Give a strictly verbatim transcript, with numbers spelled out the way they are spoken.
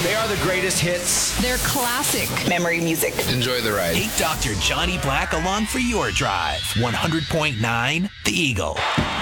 They are the greatest hits. They're classic memory music. Enjoy the ride. Take Doctor Johnny Black along for your drive. one hundred point nine The Eagle.